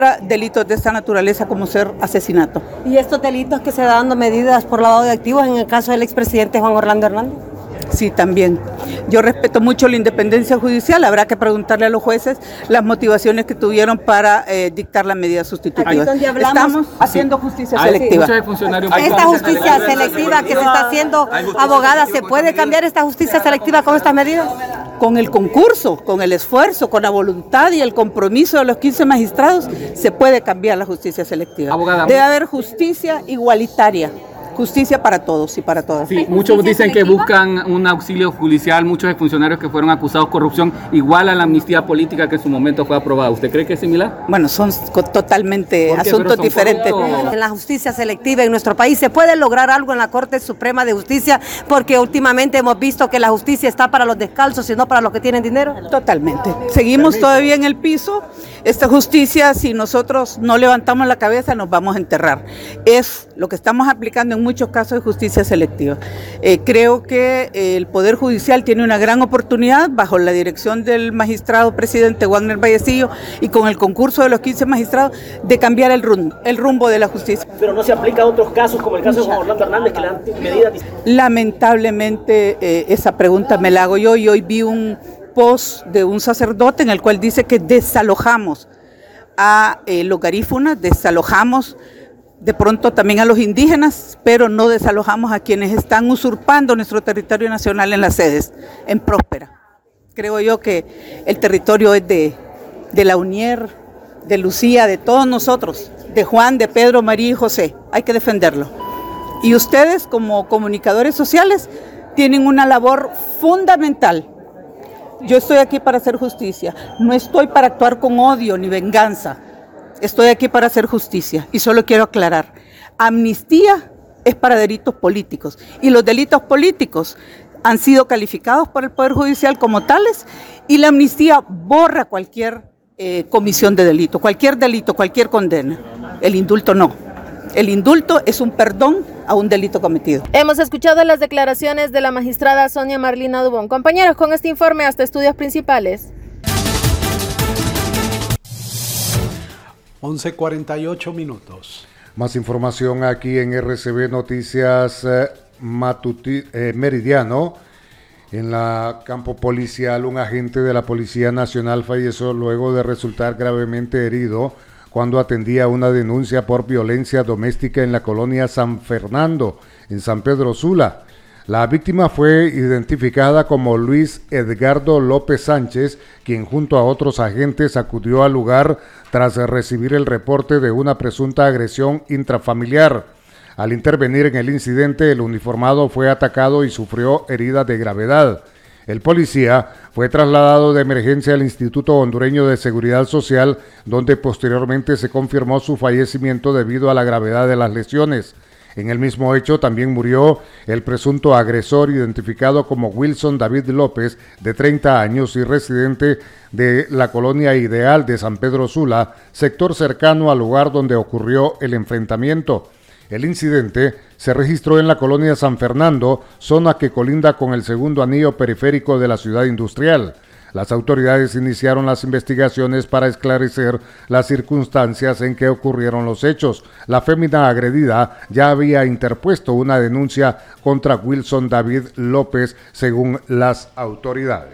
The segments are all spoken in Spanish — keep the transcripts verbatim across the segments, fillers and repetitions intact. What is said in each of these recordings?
delitos de esta naturaleza como ser asesinato. ¿Y estos delitos que se dan dando medidas por lavado de activos en el caso del expresidente Juan Orlando Hernández? Sí, también. Yo respeto mucho la independencia judicial, habrá que preguntarle a los jueces las motivaciones que tuvieron para eh, dictar la medida sustitutiva. Estamos haciendo justicia sí. selectiva. Esta justicia selectiva que se está haciendo, abogada, ¿se puede cambiar esta justicia selectiva con estas medidas? Con el concurso, con el esfuerzo, con la voluntad y el compromiso de los quince magistrados, se puede cambiar la justicia selectiva. Abogada, Debe haber justicia igualitaria. Justicia para todos y para todas. Sí, muchos dicen que buscan un auxilio judicial, muchos funcionarios que fueron acusados de corrupción, igual a la amnistía política que en su momento fue aprobada. ¿Usted cree que es similar? Bueno, son totalmente asuntos son diferentes. En la justicia selectiva en nuestro país, ¿se puede lograr algo en la Corte Suprema de Justicia? Porque últimamente hemos visto que la justicia está para los descalzos y no para los que tienen dinero. Totalmente. Seguimos Permiso. todavía en el piso. Esta justicia, si nosotros no levantamos la cabeza, nos vamos a enterrar. Es lo que estamos aplicando en muchos casos de justicia selectiva. Eh, creo que eh, el Poder Judicial tiene una gran oportunidad bajo la dirección del magistrado presidente Wagner Vallecillo y con el concurso de los quince magistrados de cambiar el rumbo, el rumbo de la justicia. Pero no se aplica a otros casos como el caso de Juan Orlando Hernández que le dan medidas. Lamentablemente eh, esa pregunta me la hago yo y hoy vi un post de un sacerdote en el cual dice que desalojamos a eh, los garífunas, desalojamos de pronto también a los indígenas, pero no desalojamos a quienes están usurpando nuestro territorio nacional en las sedes, en Próspera. Creo yo que el territorio es de, de la UNIER, de Lucía, de todos nosotros, de Juan, de Pedro, María y José. Hay que defenderlo. Y ustedes como comunicadores sociales tienen una labor fundamental. Yo estoy aquí para hacer justicia, no estoy para actuar con odio ni venganza. Estoy aquí para hacer justicia y solo quiero aclarar, amnistía es para delitos políticos y los delitos políticos han sido calificados por el Poder Judicial como tales y la amnistía borra cualquier eh, comisión de delito, cualquier delito, cualquier condena. El indulto no. El indulto es un perdón a un delito cometido. Hemos escuchado las declaraciones de la magistrada Sonia Marlina Dubón. Compañeros, con este informe hasta estudios principales. once cuarenta y ocho minutos. Más información aquí en R C B Noticias eh, Matuti, eh, Meridiano. En la campo policial, un agente de la Policía Nacional falleció luego de resultar gravemente herido cuando atendía una denuncia por violencia doméstica en la colonia San Fernando, en San Pedro Sula. La víctima fue identificada como Luis Edgardo López Sánchez, quien junto a otros agentes acudió al lugar tras recibir el reporte de una presunta agresión intrafamiliar. Al intervenir en el incidente, el uniformado fue atacado y sufrió heridas de gravedad. El policía fue trasladado de emergencia al Instituto Hondureño de Seguridad Social, donde posteriormente se confirmó su fallecimiento debido a la gravedad de las lesiones. En el mismo hecho también murió el presunto agresor identificado como Wilson David López, de treinta años y residente de la colonia Ideal de San Pedro Sula, sector cercano al lugar donde ocurrió el enfrentamiento. El incidente se registró en la colonia San Fernando, zona que colinda con el segundo anillo periférico de la ciudad industrial. Las autoridades iniciaron las investigaciones para esclarecer las circunstancias en que ocurrieron los hechos. La fémina agredida ya había interpuesto una denuncia contra Wilson David López, según las autoridades.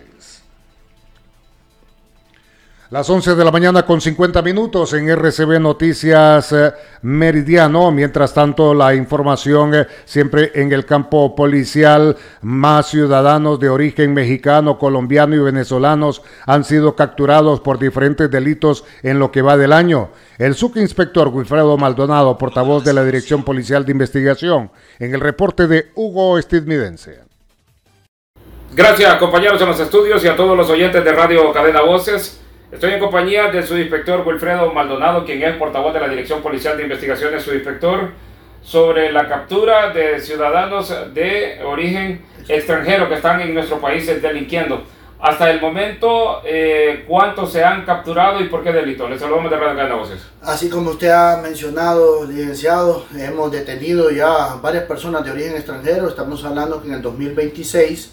Las once de la mañana con cincuenta minutos en R C B Noticias eh, Meridiano. Mientras tanto, la información eh, siempre en el campo policial. Más ciudadanos de origen mexicano, colombiano y venezolanos han sido capturados por diferentes delitos en lo que va del año. El subinspector Wilfredo Maldonado, portavoz de la Dirección Policial de Investigación, en el reporte de Hugo Estidmidense. Gracias, compañeros en los estudios y a todos los oyentes de Radio Cadena Voces. Estoy en compañía del subinspector Wilfredo Maldonado, quien es portavoz de la Dirección Policial de Investigaciones, subinspector, sobre la captura de ciudadanos de origen extranjero que están en nuestro país delinquiendo. Hasta el momento, eh, ¿cuántos se han capturado y por qué delito? Les saludamos de Radio Cadena Voces. Así como usted ha mencionado, licenciado, hemos detenido ya varias personas de origen extranjero. Estamos hablando que en el dos mil veintiséis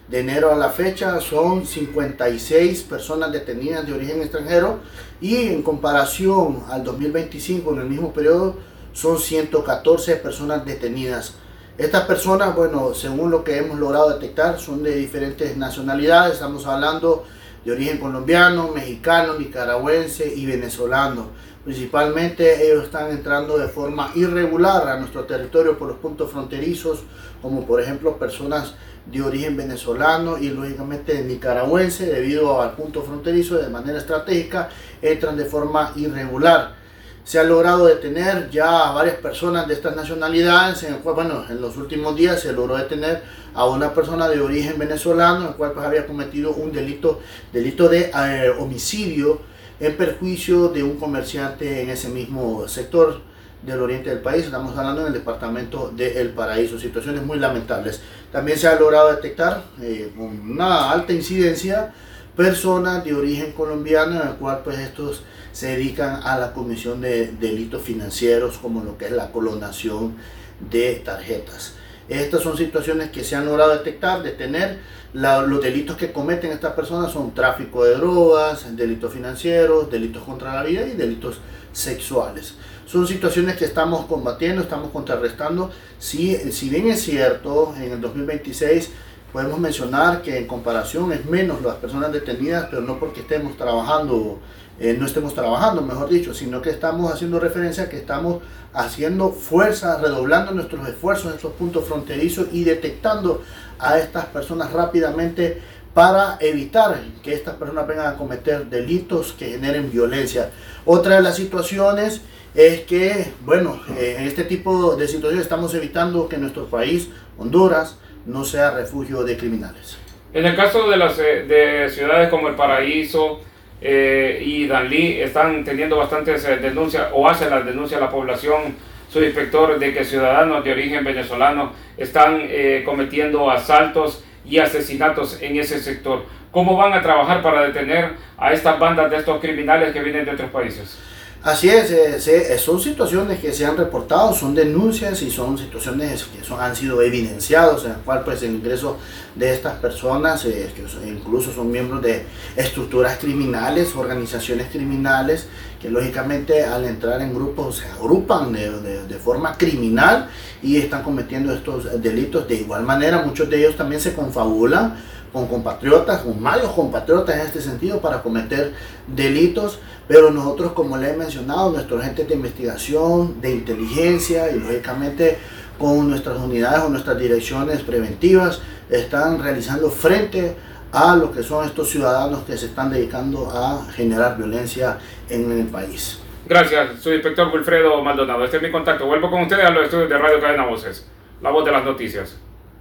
De enero a la fecha son cincuenta y seis personas detenidas de origen extranjero y en comparación al dos mil veinticinco, en el mismo periodo, son ciento catorce personas detenidas. Estas personas, bueno, según lo que hemos logrado detectar, son de diferentes nacionalidades. Estamos hablando de origen colombiano, mexicano, nicaragüense y venezolano. Principalmente ellos están entrando de forma irregular a nuestro territorio por los puntos fronterizos, como por ejemplo personas de origen venezolano y lógicamente nicaragüense. Debido al punto fronterizo, de manera estratégica entran de forma irregular. Se ha logrado detener ya a varias personas de estas nacionalidades, en el cual, bueno, en los últimos días se logró detener a una persona de origen venezolano, el cual pues había cometido un delito, delito de eh, homicidio en perjuicio de un comerciante en ese mismo sector del oriente del país. Estamos hablando en el departamento de El Paraíso. Situaciones muy lamentables. También se ha logrado detectar eh, con una alta incidencia personas de origen colombiano, en el cual pues estos se dedican a la comisión de delitos financieros, como lo que es la clonación de tarjetas. Estas son situaciones que se han logrado detectar, detener. La, los delitos que cometen estas personas son tráfico de drogas, delitos financieros, delitos contra la vida y delitos sexuales. Son situaciones que estamos combatiendo, estamos contrarrestando. Si, si bien es cierto, en el dos mil veintiséis podemos mencionar que en comparación es menos las personas detenidas, pero no porque estemos trabajando, eh, no estemos trabajando, mejor dicho, sino que estamos haciendo referencia a que estamos haciendo fuerza, redoblando nuestros esfuerzos en estos puntos fronterizos y detectando a estas personas rápidamente para evitar que estas personas vengan a cometer delitos que generen violencia. Otra de las situaciones es que, bueno, eh, en este tipo de situaciones estamos evitando que nuestro país, Honduras, no sea refugio de criminales. En el caso de las de ciudades como El Paraíso eh, y Danlí, están teniendo bastantes eh, denuncias o hacen las denuncias a la población, subinspector, de que ciudadanos de origen venezolano están eh, cometiendo asaltos y asesinatos en ese sector. ¿Cómo van a trabajar para detener a estas bandas de estos criminales que vienen de otros países? Así es, eh, se, son situaciones que se han reportado, son denuncias y son situaciones que son, han sido evidenciados, en el cual pues el ingreso de estas personas, eh, que son, incluso son miembros de estructuras criminales, organizaciones criminales, que lógicamente al entrar en grupos se agrupan de, de, de forma criminal y están cometiendo estos delitos. De igual manera, muchos de ellos también se confabulan con compatriotas, con malos compatriotas en este sentido, para cometer delitos, pero nosotros, como le he mencionado, nuestros agentes de investigación, de inteligencia y lógicamente con nuestras unidades o nuestras direcciones preventivas están realizando frente a lo que son estos ciudadanos que se están dedicando a generar violencia en el país. Gracias, subinspector Wilfredo Maldonado. Este es mi contacto. Vuelvo con ustedes a los estudios de Radio Cadena Voces, la voz de las noticias.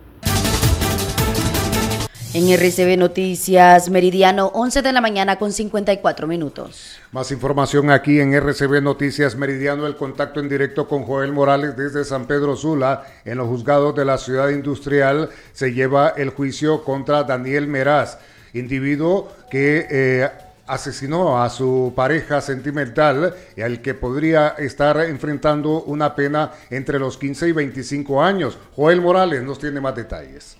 En R C B Noticias Meridiano, once de la mañana con cincuenta y cuatro minutos. Más información aquí en R C B Noticias Meridiano, el contacto en directo con Joel Morales desde San Pedro Sula. En los juzgados de la ciudad industrial se lleva el juicio contra Daniel Meraz, individuo que eh, asesinó a su pareja sentimental y al que podría estar enfrentando una pena entre los quince y veinticinco años. Joel Morales nos tiene más detalles.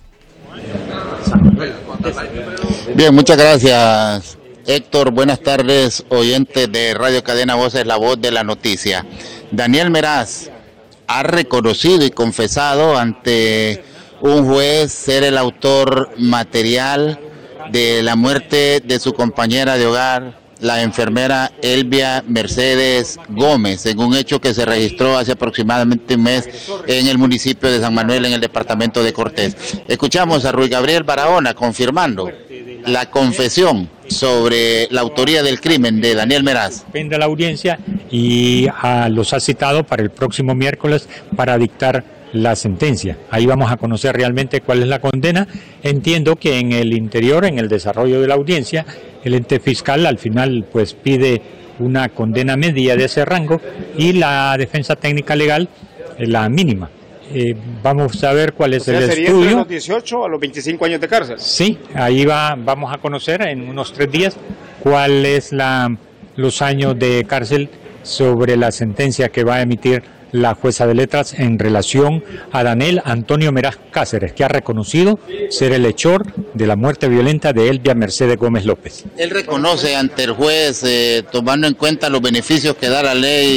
Bien, muchas gracias, Héctor. Buenas tardes, oyentes de Radio Cadena Voces, la voz de la noticia. Daniel Meraz ha reconocido y confesado ante un juez ser el autor material de la muerte de su compañera de hogar, la enfermera Elvia Mercedes Gómez, en un hecho que se registró hace aproximadamente un mes en el municipio de San Manuel, en el departamento de Cortés. Escuchamos a Ruy Gabriel Barahona confirmando la confesión sobre la autoría del crimen de Daniel Meraz. Depende de la audiencia y a, los ha citado para el próximo miércoles para dictar la sentencia. Ahí vamos a conocer realmente cuál es la condena. Entiendo que en el interior, en el desarrollo de la audiencia, el ente fiscal al final pues pide una condena media de ese rango y la defensa técnica legal eh, la mínima. Eh, vamos a ver cuál es, o sea, el ¿sería estudio. Entre los dieciocho a los veinticinco años de cárcel? Sí, ahí va, vamos a conocer en unos tres días cuál es la, los años de cárcel sobre la sentencia que va a emitir la jueza de letras en relación a Daniel Antonio Meraz Cáceres, que ha reconocido ser el hechor de la muerte violenta de Elvia Mercedes Gómez López. Él reconoce ante el juez, eh, tomando en cuenta los beneficios que da la ley